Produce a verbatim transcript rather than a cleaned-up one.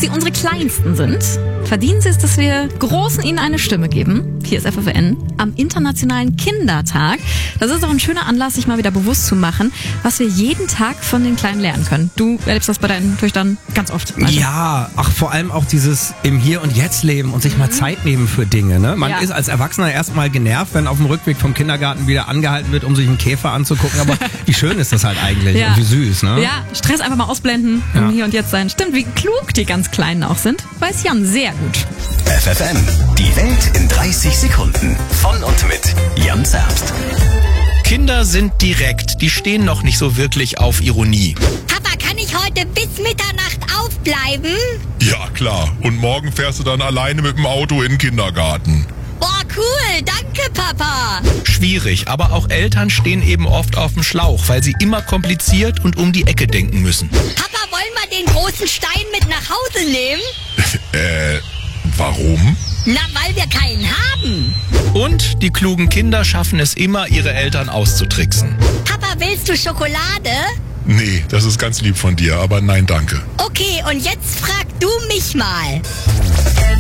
sie unsere Kleinsten sind, verdienen sie es, dass wir Großen ihnen eine Stimme geben. Hier ist F F N am Internationalen Kindertag. Das ist auch ein schöner Anlass, sich mal wieder bewusst zu machen, was wir jeden Tag von den Kleinen lernen können. Du erlebst das bei deinen Töchtern ganz oft. Also. Ja, ach, vor allem auch dieses im Hier und Jetzt leben und sich mhm. mal Zeit nehmen für Dinge. Ne? Man ja. ist als Erwachsener erstmal genervt, wenn auf dem Rückweg vom Kindergarten wieder angehalten wird, um sich einen Käfer anzugucken. Aber wie schön ist das halt eigentlich ja. und wie süß. Ne? Ja, Stress einfach mal ausblenden, im ja. Hier und Jetzt sein. Stimmt, wie klug die ganz Kleinen auch sind, weiß Jan sehr gut. F F N, die Welt in dreißig Sekunden. Von und mit Jan Zerbst. Kinder sind direkt, die stehen noch nicht so wirklich auf Ironie. Papa, kann ich heute bis Mitternacht aufbleiben? Ja, klar. Und morgen fährst du dann alleine mit dem Auto in den Kindergarten. Boah, cool. Danke, Papa. Schwierig, aber auch Eltern stehen eben oft auf dem Schlauch, weil sie immer kompliziert und um die Ecke denken müssen. Papa, wollen wir den großen Stein mit nach Hause nehmen? äh, warum? Na, weil wir keinen haben. Und die klugen Kinder schaffen es immer, ihre Eltern auszutricksen. Papa, willst du Schokolade? Nee, das ist ganz lieb von dir, aber nein, danke. Okay, und jetzt frag du mich mal.